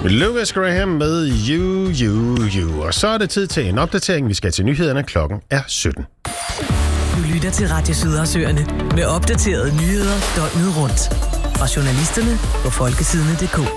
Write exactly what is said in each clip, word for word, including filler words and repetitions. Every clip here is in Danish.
Louis Graham med You, You, You. Og så er det tid til en opdatering. Vi skal til nyhederne. Klokken er sytten. Du lytter til Radio Sydersøerne med opdaterede nyheder døgnet rundt. Fra journalisterne på folkesidene punktum d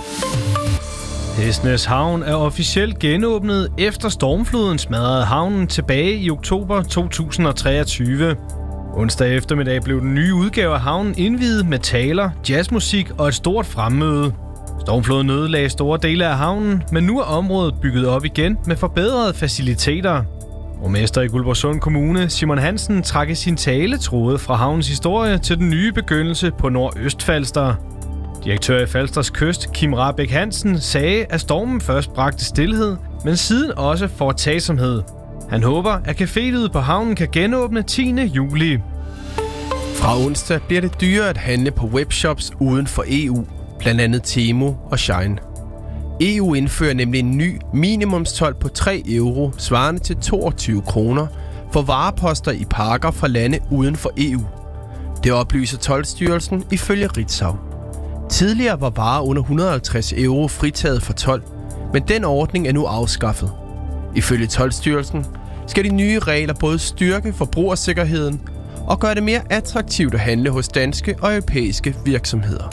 k. Hestnes Havn er officielt genåbnet efter stormfloden smadrede havnen tilbage i oktober to tusind og treogtyve. Onsdag eftermiddag blev den nye udgave af havnen indviet med taler, jazzmusik og et stort fremmøde. Stormfloden ødelagde store dele af havnen, men nu er området bygget op igen med forbedrede faciliteter. Borgmester i Guldborgsund Kommune, Simon Hansen, trak i sin taletråde fra havnens historie til den nye begyndelse på Nordøstfalster. Direktør i Falsters Kyst, Kim Rahbek Hansen, sagde, at stormen først bragte stilhed, men siden også foretagsomhed. Han håber, at cafélivet på havnen kan genåbne tiende juli. Fra onsdag bliver det dyrere at handle på webshops uden for E U, blandt andet Temu og Shein. E U indfører nemlig en ny minimumstold på tre euro, svarende til toogtyve kroner, for vareposter i pakker fra lande uden for E U. Det oplyser Toldstyrelsen ifølge Ritzau. Tidligere var varer under et hundrede og halvtreds euro fritaget for told, men den ordning er nu afskaffet. Ifølge Toldstyrelsen skal de nye regler både styrke forbrugersikkerheden og gøre det mere attraktivt at handle hos danske og europæiske virksomheder.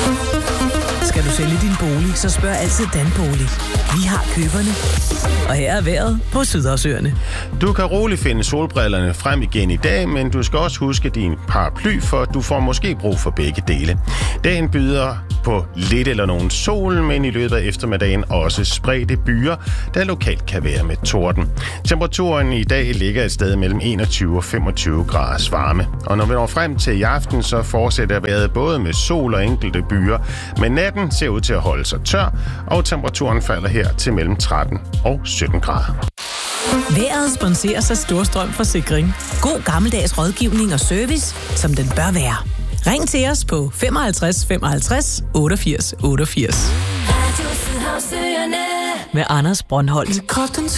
Skal du sælge din bolig, så spørg altid Danbolig. Vi har køberne. Og her er vejret på Sydersøerne. Du kan roligt finde solbrillerne frem igen i dag, men du skal også huske din paraply, for du får måske brug for begge dele. Dagen byder på lidt eller nogen sol, men i løbet af eftermiddagen også spredte byer, der lokalt kan være med torden. Temperaturen i dag ligger et sted mellem enogtyve og femogtyve graders varme. Og når vi når frem til i aften, så fortsætter vejret både med sol og enkelte byer, men natten ser ud til at holde sig tør, og temperaturen falder her til mellem tretten og sytten grader. Vejret sponseres af Storstrøm Forsikring. God gammeldags rådgivning og service, som den bør være. Ring til os på femoghalvtreds femoghalvtreds otteogfirs otteogfirs. Med Anders Brøndholt.